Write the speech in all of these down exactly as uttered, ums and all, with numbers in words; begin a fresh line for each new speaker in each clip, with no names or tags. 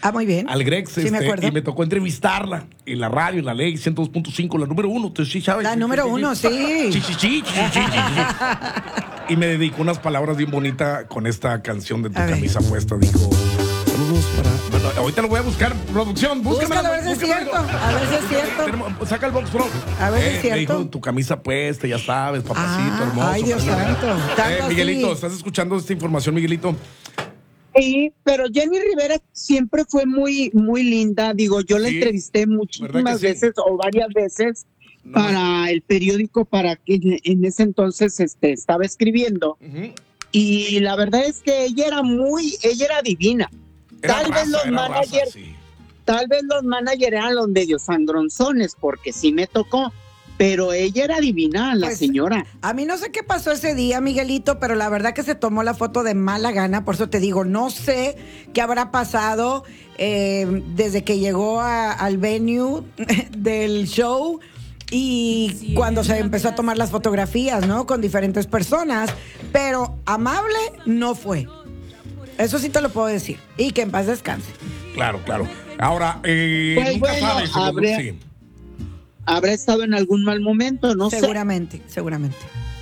Ah, muy bien.
Al Grex,
Sí,
este,
me acuerdo.
y me tocó entrevistarla en la radio, en la ley ciento dos punto cinco, la número uno. Entonces, sí, ¿sabes?
La
Sí,
número
sí, sí,
uno, sí.
Sí, sí, sí, sí, sí, sí, sí. Y me dedicó unas palabras bien bonitas con esta canción de Tu
A ver.
camisa puesta. Dijo, saludos para... Bueno, ahorita lo voy a buscar, producción. Búscamela,
Búscalo, a ver si es
búscamela.
cierto. A ver si es cierto.
Tenemos- Saca el box, bro.
A ver si es
Me
cierto.
dijo, tu camisa puesta, ya sabes, papacito,
Ah,
hermoso.
ay, Dios santo. Tanto
Eh,
así.
Miguelito, ¿estás escuchando esta información, Miguelito?
Sí, pero Jenny Rivera siempre fue muy, muy linda. Digo, yo la
Sí,
entrevisté
¿verdad
muchísimas
que sí?
veces o varias veces
No.
para el periódico, para que en, en ese entonces este, estaba escribiendo.
Ujú.
Y la verdad es que ella era muy, ella era divina.
Era
Tal
raza,
vez los
era
managers,
raza, sí.
tal vez los managers eran los medios sangronzones, porque sí me tocó. Pero ella era divina, la
Pues,
señora.
A mí no sé qué pasó ese día, Miguelito, pero la verdad que se tomó la foto de mala gana. Por eso te digo, no sé qué habrá pasado eh, desde que llegó a- al venue del show y cuando se empezó a tomar las fotografías, ¿no? Con diferentes personas. Pero amable no fue. Eso sí te lo puedo decir. Y que en paz descanse.
Claro, claro. Ahora, eh,
Pues
nunca
bueno,
sabes. se-
habrá-
sí.
Habrá estado en algún mal momento, no sé.
Seguramente, seguramente.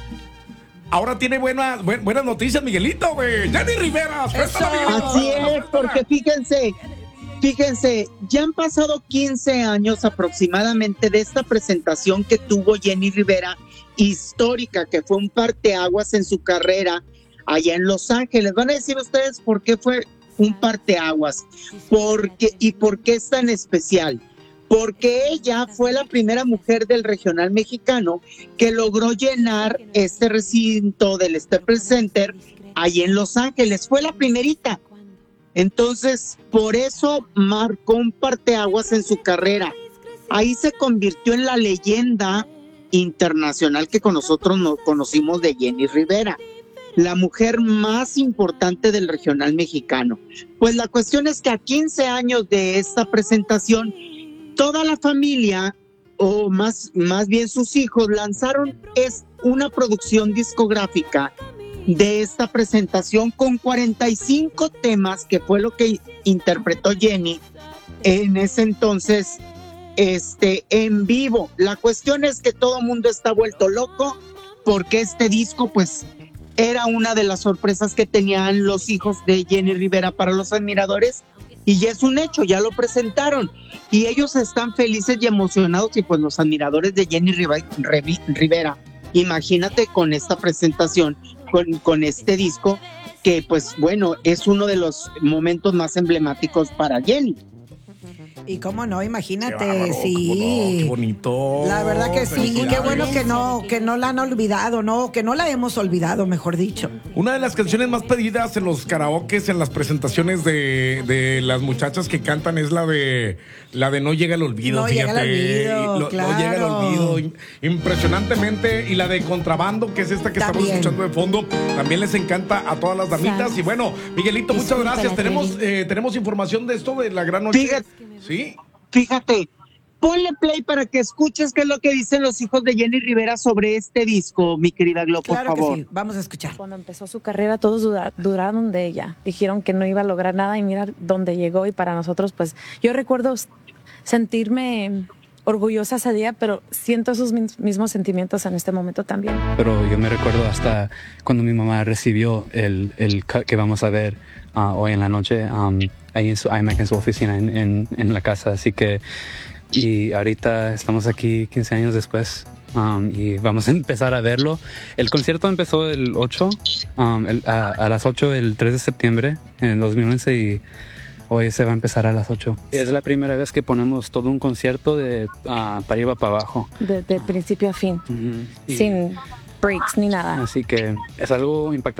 Ahora tiene buena- buen- buenas noticias, Miguelito, güey. Jenny Rivera. suéltala,
Eso.
Miguelito,
Así
suéltala,
es,
suéltala.
porque fíjense, fíjense, ya han pasado quince años aproximadamente de esta presentación que tuvo Jenny Rivera, histórica, que fue un parteaguas en su carrera allá en Los Ángeles. Van a decir ustedes por qué fue un parteaguas, porque y por qué es tan especial. Porque ella fue la primera mujer del regional mexicano que logró llenar este recinto del Staples Center allí en Los Ángeles. Fue la primerita. Entonces, por eso marcó un parteaguas en su carrera. Ahí se convirtió en la leyenda internacional que con nosotros nos conocimos de Jenny Rivera, la mujer más importante del regional mexicano. Pues la cuestión es que a quince años de esta presentación, toda la familia, o más, más bien sus hijos, lanzaron es una producción discográfica de esta presentación con cuarenta y cinco temas, que fue lo que interpretó Jenny en ese entonces este, en vivo. La cuestión es que todo el mundo está vuelto loco porque este disco pues era una de las sorpresas que tenían los hijos de Jenny Rivera para los admiradores, y ya es un hecho, ya lo presentaron y ellos están felices y emocionados, y pues los admiradores de Jenny Riva- Revi- Rivera, imagínate con esta presentación, con, con este disco, que pues bueno, es uno de los momentos más emblemáticos para Jenny.
Y cómo no,
Qué
imagínate,
bárbaro,
sí.
cómo no, qué bonito.
La verdad que sí, y qué
Felicidades.
bueno que no, que no la han olvidado, no, que no la hemos olvidado, mejor dicho.
Una de las canciones más pedidas en los karaokes, en las presentaciones de, de las muchachas que cantan, es la de la de No llega el olvido.
No llega el
fíjate.
olvido,
Y lo-
claro.
No llega el olvido. im- Impresionantemente. Y la de Contrabando, que es esta que
También.
estamos escuchando de fondo, también les encanta a todas las damitas. Y bueno, Miguelito, muchas
Disfrútala,
gracias. Tenemos,
Freddy.
eh, tenemos información de esto de la gran noche.
Fíjate.
Sí.
Fíjate, ponle play para que escuches qué es lo que dicen los hijos de Jenny Rivera sobre este disco, mi querida Glo, por
Claro
favor.
que sí, vamos a escuchar.
Cuando empezó su carrera, todos duda- dudaron de ella. Dijeron que no iba a lograr nada y mira dónde llegó. Y para nosotros, pues, yo recuerdo s- sentirme orgullosa ese día, pero siento esos mis- mismos sentimientos en este momento también.
Pero yo me recuerdo hasta cuando mi mamá recibió el, el cut que vamos a ver ah, hoy en la noche, um, ahí en su iMac, en su oficina, en, en, en la casa. Así que, y ahorita estamos aquí quince años después um, y vamos a empezar a verlo. El concierto empezó el ocho, um, el- a, a las ocho el tres de septiembre en dos mil once y hoy se va a empezar a las ocho. Es la primera vez que ponemos todo un concierto de ah, para arriba para abajo.
De, de principio a fin,
Ujú. Y
sin breaks ni nada.
así que es algo impactante.